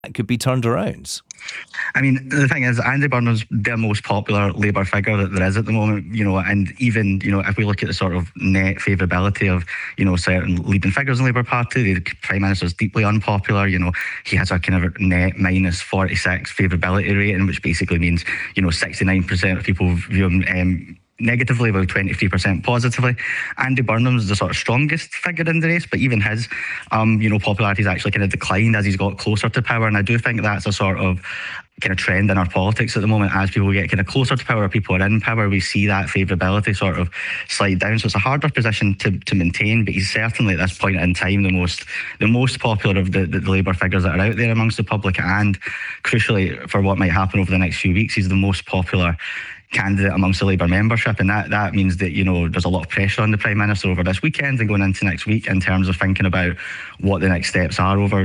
that could be turned around? I mean, the thing is, Andy Burnham's the most popular Labour figure that there is at the moment, and even, if we look at the sort of net favourability of, certain leading figures in the Labour Party, the Prime Minister is deeply unpopular, he has a kind of net minus 46 favourability rating, which basically means, 69% of people view him negatively, about 23% positively. Andy Burnham's the sort of strongest figure in the race, but even his, popularity has actually kind of declined as he's got closer to power. And I do think that's a sort of kind of trend in our politics at the moment. As people get kind of closer to power, people are in power, we see that favourability sort of slide down. So it's a harder position to maintain, but he's certainly at this point in time the most popular of the Labour figures that are out there amongst the public. And crucially, for what might happen over the next few weeks, he's the most popular candidate amongst the Labour membership, and that means that there's a lot of pressure on the Prime Minister over this weekend and going into next week in terms of thinking about what the next steps are over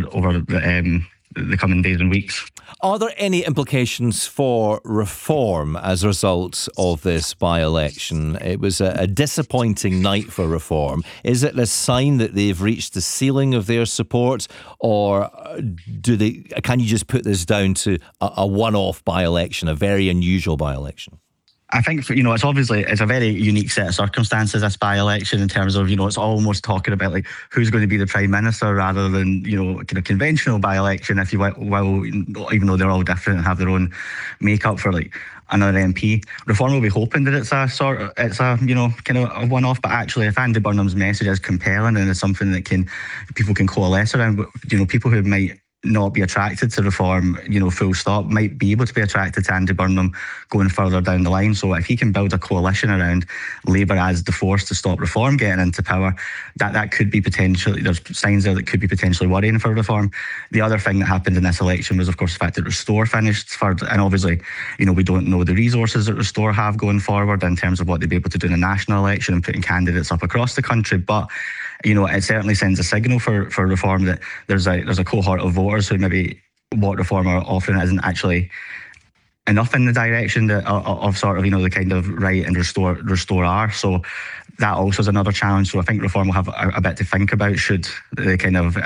the coming days and weeks. Are there any implications for Reform as a result of this by-election? It was a disappointing night for Reform. Is it a sign that they've reached the ceiling of their support, or can you just put this down to a one-off by-election, a very unusual by-election? I think, it's a very unique set of circumstances, this by-election, in terms of, it's almost talking about like who's going to be the Prime Minister rather than, kind of conventional by-election, if you will, even though they're all different and have their own makeup for like another MP. Reform will be hoping that it's a kind of a one-off, but actually if Andy Burnham's message is compelling and it's something that people can coalesce around, people who might not be attracted to Reform, full stop, might be able to be attracted to Andy Burnham going further down the line. So if he can build a coalition around Labour as the force to stop Reform getting into power, that could be potentially, there's signs there that could be potentially worrying for Reform. The other thing that happened in this election was, of course, the fact that Restore finished third, and obviously, we don't know the resources that Restore have going forward in terms of what they'd be able to do in a national election and putting candidates up across the country, but it certainly sends a signal for Reform that there's a cohort of voters who maybe what Reform are offering isn't actually enough in the direction that of sort of the kind of right and restore are. So that also is another challenge. So I think Reform will have a bit to think about. Should they kind of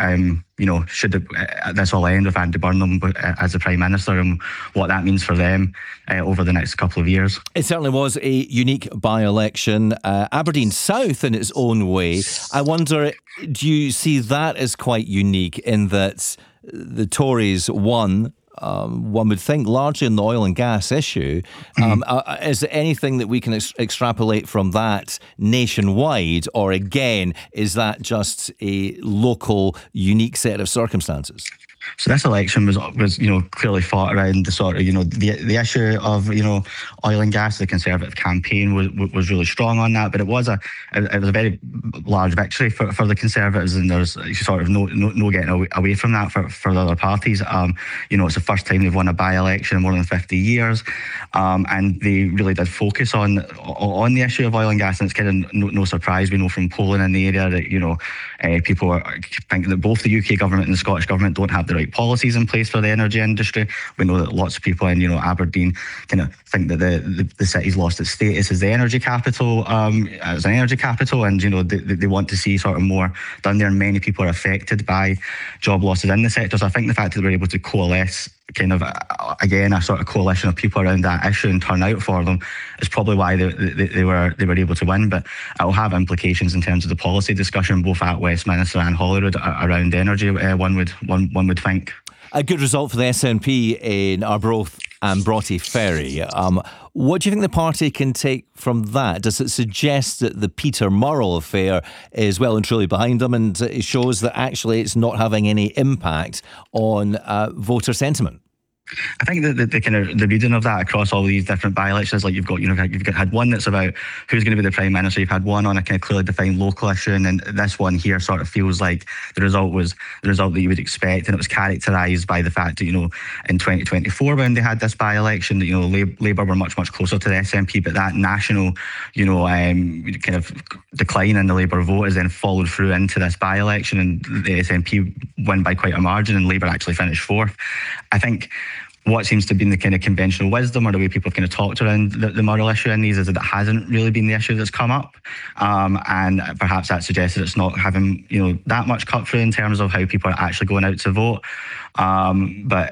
this all end with Andy Burnham as the Prime Minister, and what that means for them over the next couple of years. It certainly was a unique by-election. Aberdeen South in its own way. I wonder, do you see that as quite unique in that the Tories won, one would think, largely on the oil and gas issue? Is there anything that we can extrapolate from that nationwide, or again, is that just a local, unique set of circumstances? So this election was clearly fought around the sort of the issue of oil and gas. The Conservative campaign was really strong on that, but it was a very large victory for the Conservatives, and there's sort of no getting away from that for the other parties. It's the first time they've won a by-election in more than 50 years, and they really did focus on the issue of oil and gas. And it's kind of no surprise, we know from polling in the area that people are thinking that both the UK government and the Scottish government don't have the right policies in place for the energy industry. We know that lots of people in Aberdeen kind of think that the city's lost its status as the energy capital, as an energy capital, and they want to see sort of more done there. And many people are affected by job losses in the sector. So I think the fact that we're able to coalesce kind of again a sort of coalition of people around that issue and turn out for them is probably why they were able to win. But it will have implications in terms of the policy discussion both at Westminster and Holyrood around energy. One would think. A good result for the SNP in Arbroath and Broughty Ferry. What do you think the party can take from that? Does it suggest that the Peter Murrell affair is well and truly behind them, and it shows that actually it's not having any impact on voter sentiment? I think that the reading of that across all these different by-elections, like you've had one that's about who's going to be the Prime Minister, you've had one on a kind of clearly defined local issue, and then this one here sort of feels like the result was the result that you would expect, and it was characterised by the fact that in 2024 when they had this by-election, that Labour were much closer to the SNP, but that national kind of decline in the Labour vote is then followed through into this by-election, and the SNP win by quite a margin, and Labour actually finished fourth. I think what seems to be the kind of conventional wisdom or the way people have kind of talked around the moral issue in these is that it hasn't really been the issue that's come up. And perhaps that suggests that it's not having, that much cut through in terms of how people are actually going out to vote. But